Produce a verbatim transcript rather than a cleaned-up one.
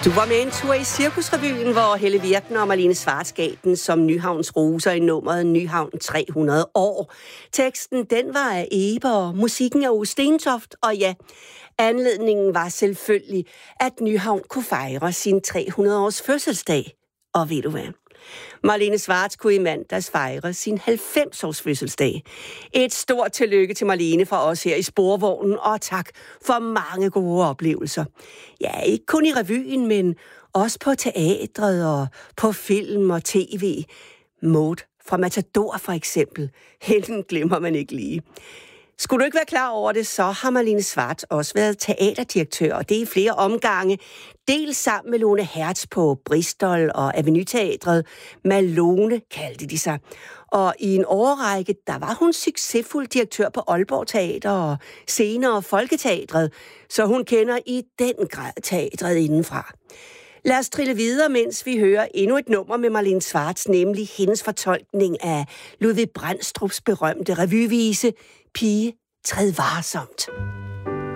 Du var med en tur i Cirkusrevyen, hvor Helle Virkner og Malene Schwartz gav den som Nyhavns roser i nummeret Nyhavn tre hundrede år. Teksten, den var af Eber, musikken af Ove Stentoft, og ja, anledningen var selvfølgelig, at Nyhavn kunne fejre sin tre hundrede års fødselsdag. Og ved du hvad? Malene Schwartz kunne i mandags fejre sin halvfems års fødselsdag. Et stort tillykke til Malene fra os her i Sporvognen, og tak for mange gode oplevelser. Ja, ikke kun i revyen, men også på teatret og på film og tv. Maud fra Matador for eksempel. Hende glemmer man ikke lige. Skulle du ikke være klar over det, så har Malene Schwartz også været teaterdirektør, og det er i flere omgange. Dels sammen med Lone Hertz på Bristol og Avenyteatret. Malone kaldte de sig. Og i en årrække, der var hun succesfuld direktør på Aalborg Teater og senere Folketeatret, så hun kender i den grad teatret indenfra. Lad os trille videre, mens vi hører endnu et nummer med Malene Schwartz, nemlig hendes fortolkning af Ludvig Brandstrups berømte revyvise Pige, træd varsomt.